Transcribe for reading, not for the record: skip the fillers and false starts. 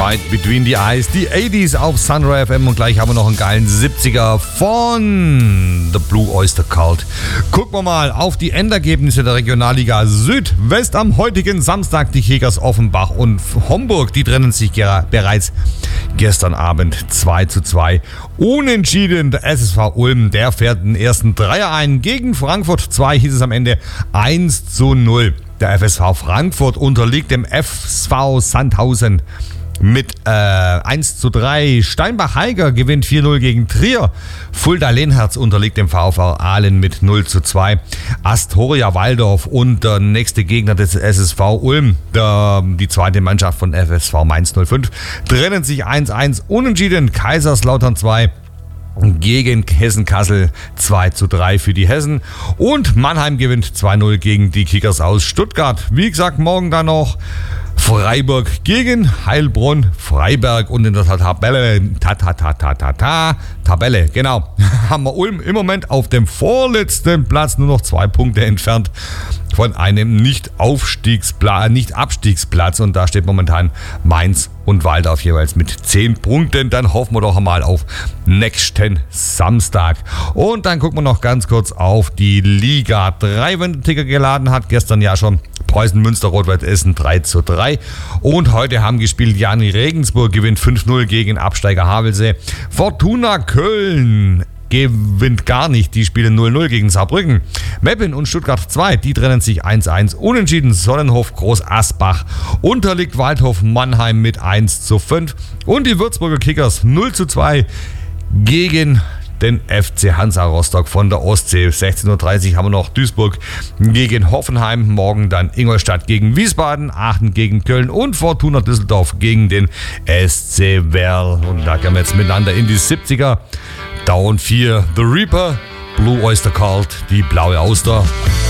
Right Between the Eyes, die 80s auf Sunray FM und gleich haben wir noch einen geilen 70er von The Blue Oyster Cult. Gucken wir mal auf die Endergebnisse der Regionalliga Südwest am heutigen Samstag. Die Kickers Offenbach und Homburg, die trennen sich bereits gestern Abend 2:2. Unentschieden der SSV Ulm, der fährt den ersten Dreier ein. Gegen Frankfurt 2 hieß es am Ende 1:0. Der FSV Frankfurt unterliegt dem FSV Sandhausen mit 1:3. Steinbach-Heiger gewinnt 4:0 gegen Trier. Fulda-Lenherz unterliegt dem VfR Aalen mit 0:2. Astoria Waldorf und der nächste Gegner des SSV Ulm, die zweite Mannschaft von FSV Mainz 05, trennen sich 1:1. Unentschieden Kaiserslautern 2 gegen Hessen-Kassel 2:3 für die Hessen. Und Mannheim gewinnt 2:0 gegen die Kickers aus Stuttgart. Wie gesagt, morgen dann noch Freiburg gegen Heilbronn Freiberg. Und in der Tabelle, genau, haben wir Ulm im Moment auf dem vorletzten Platz, nur noch 2 Punkte entfernt von einem Nicht-Abstiegsplatz. Und da steht momentan Mainz und Waldorf jeweils mit 10 Punkten. Dann hoffen wir doch mal auf nächsten Samstag. Und dann gucken wir noch ganz kurz auf die Liga 3, wenn der Ticker geladen hat. Gestern ja schon Preußen Münster Rot-Weiß Essen 3:3. Und heute haben gespielt Jani Regensburg gewinnt 5:0 gegen Absteiger Havelsee. Fortuna Köln gewinnt gar nicht, die spielen 0:0 gegen Saarbrücken. Meppen und Stuttgart 2, die trennen sich 1:1. Unentschieden Sonnenhof Groß Asbach unterliegt Waldhof Mannheim mit 1:5. Und die Würzburger Kickers 0:2 gegen den FC Hansa Rostock von der Ostsee. 16:30 Uhr haben wir noch Duisburg gegen Hoffenheim. Morgen dann Ingolstadt gegen Wiesbaden, Aachen gegen Köln und Fortuna Düsseldorf gegen den SC Werl. Und da gehen wir jetzt miteinander in die 70er. Down 4, The Reaper, Blue Oyster Cult, die blaue Auster.